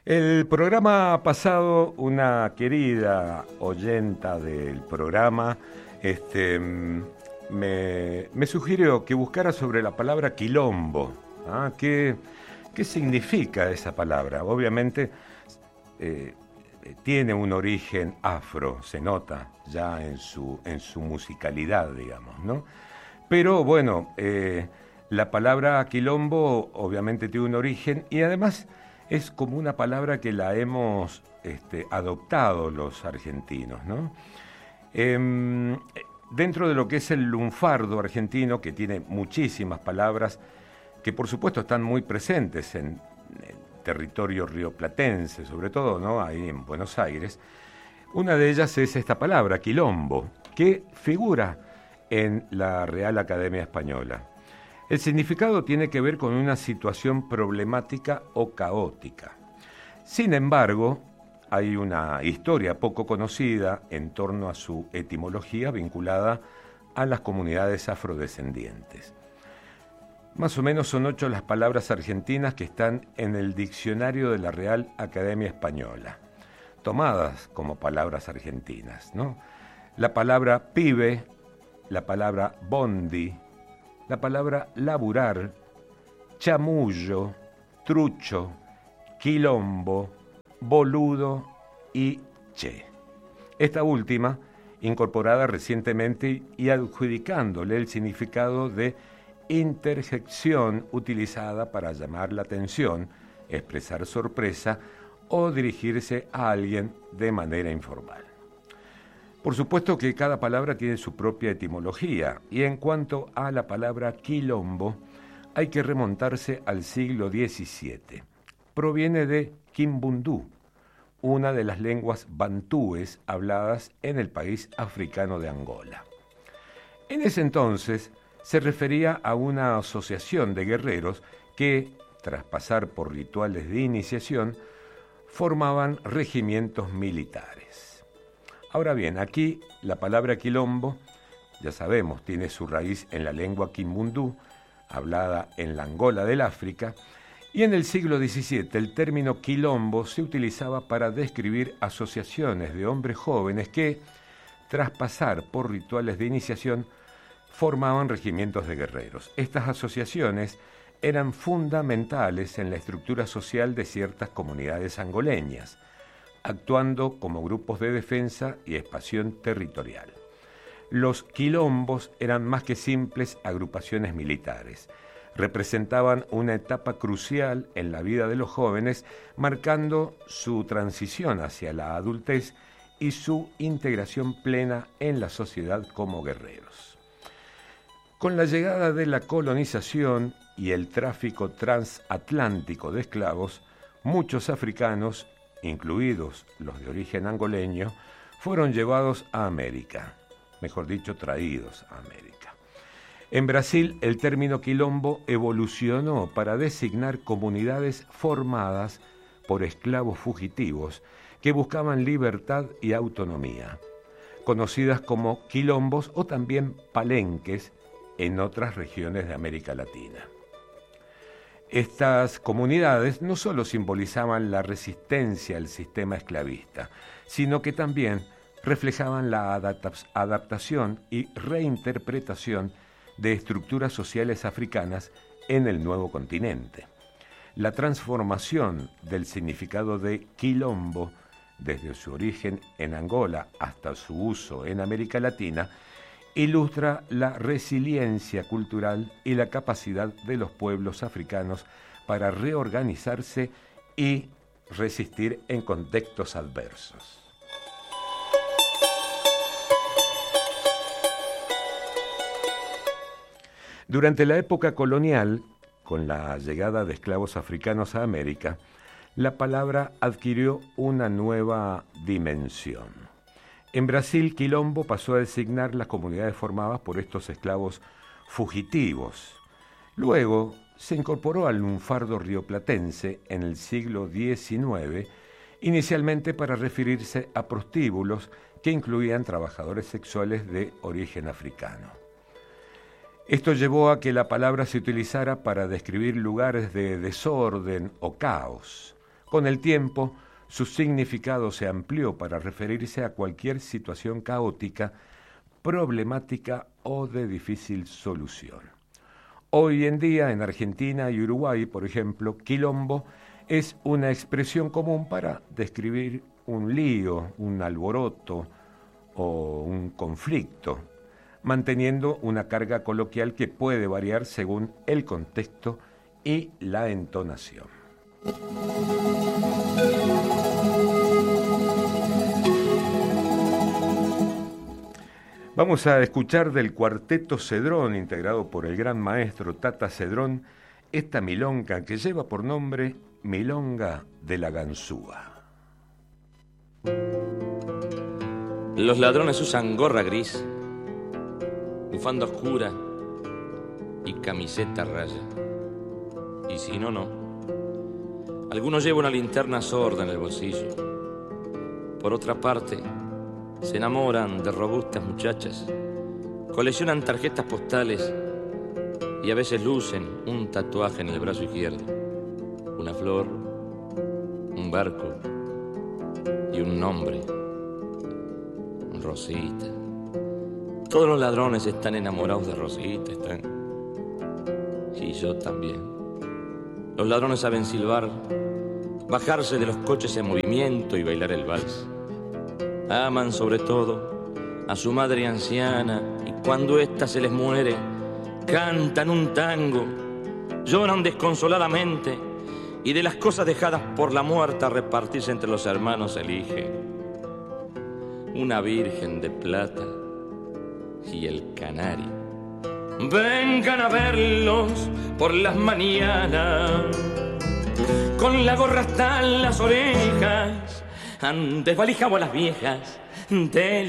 El programa pasado, una querida oyenta del programa me sugirió que buscara sobre la palabra quilombo. ¿Qué significa esa palabra? Obviamente tiene un origen afro, se nota ya en su musicalidad, digamos, ¿no? Pero bueno, la palabra quilombo obviamente tiene un origen y además es como una palabra que la hemos adoptado los argentinos, ¿no? Dentro de lo que es el lunfardo argentino, que tiene muchísimas palabras que por supuesto están muy presentes en territorio rioplatense, sobre todo, ¿no? Ahí en Buenos Aires, una de ellas es esta palabra, quilombo, que figura en la Real Academia Española. El significado tiene que ver con una situación problemática o caótica. Sin embargo, hay una historia poco conocida en torno a su etimología vinculada a las comunidades afrodescendientes. Más o menos son 8 las palabras argentinas que están en el diccionario de la Real Academia Española, tomadas como palabras argentinas, ¿no? La palabra pibe, la palabra bondi, la palabra laburar, chamullo, trucho, quilombo, boludo y che. Esta última, incorporada recientemente y adjudicándole el significado de interjección utilizada para llamar la atención, expresar sorpresa o dirigirse a alguien de manera informal. Por supuesto que cada palabra tiene su propia etimología y en cuanto a la palabra quilombo hay que remontarse al siglo XVII. Proviene de Kimbundú, una de las lenguas bantúes habladas en el país africano de Angola. En ese entonces se refería a una asociación de guerreros que, tras pasar por rituales de iniciación, formaban regimientos militares. Ahora bien, aquí la palabra quilombo, ya sabemos, tiene su raíz en la lengua kimbundú, hablada en la Angola del África, y en el siglo XVII el término quilombo se utilizaba para describir asociaciones de hombres jóvenes que, tras pasar por rituales de iniciación, formaban regimientos de guerreros. Estas asociaciones eran fundamentales en la estructura social de ciertas comunidades angoleñas, actuando como grupos de defensa y expansión territorial. Los quilombos eran más que simples agrupaciones militares. Representaban una etapa crucial en la vida de los jóvenes, marcando su transición hacia la adultez y su integración plena en la sociedad como guerreros. Con la llegada de la colonización y el tráfico transatlántico de esclavos, muchos africanos, incluidos los de origen angoleño, fueron llevados a América, mejor dicho, traídos a América. En Brasil, el término quilombo evolucionó para designar comunidades formadas por esclavos fugitivos que buscaban libertad y autonomía, conocidas como quilombos o también palenques en otras regiones de América Latina. Estas comunidades no solo simbolizaban la resistencia al sistema esclavista, sino que también reflejaban la adaptación y reinterpretación de estructuras sociales africanas en el nuevo continente. La transformación del significado de quilombo, desde su origen en Angola hasta su uso en América Latina, ilustra la resiliencia cultural y la capacidad de los pueblos africanos para reorganizarse y resistir en contextos adversos. Durante la época colonial, con la llegada de esclavos africanos a América, la palabra adquirió una nueva dimensión. En Brasil, quilombo pasó a designar las comunidades formadas por estos esclavos fugitivos. Luego se incorporó al lunfardo rioplatense en el siglo XIX, inicialmente para referirse a prostíbulos que incluían trabajadores sexuales de origen africano. Esto llevó a que la palabra se utilizara para describir lugares de desorden o caos, Con el tiempo, su significado se amplió para referirse a cualquier situación caótica, problemática o de difícil solución. Hoy en día, en Argentina y Uruguay, por ejemplo, quilombo es una expresión común para describir un lío, un alboroto o un conflicto, manteniendo una carga coloquial que puede variar según el contexto y la entonación. Vamos a escuchar del Cuarteto Cedrón, integrado por el gran maestro Tata Cedrón, esta milonga que lleva por nombre Milonga de la Ganzúa. Los ladrones usan gorra gris, bufanda oscura y camiseta raya. Y si no, no. Algunos llevan una linterna sorda en el bolsillo. Por otra parte, se enamoran de robustas muchachas, coleccionan tarjetas postales y a veces lucen un tatuaje en el brazo izquierdo. Una flor, un barco y un nombre. Rosita. Todos los ladrones están enamorados de Rosita, están. Y yo también. Los ladrones saben silbar, bajarse de los coches en movimiento y bailar el vals. Aman sobre todo a su madre anciana y cuando ésta se les muere, cantan un tango, lloran desconsoladamente y de las cosas dejadas por la muerta a repartirse entre los hermanos eligen una virgen de plata y el canario. Vengan a verlos por las mañanas, con la gorra hasta las orejas, desvalijamos a las viejas de